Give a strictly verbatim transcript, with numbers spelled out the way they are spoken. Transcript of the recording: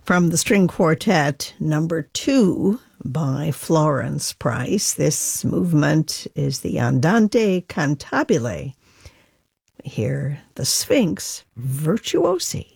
From the string quartet number two by Florence Price, this movement is the Andante Cantabile. Here, the Sphinx Virtuosi.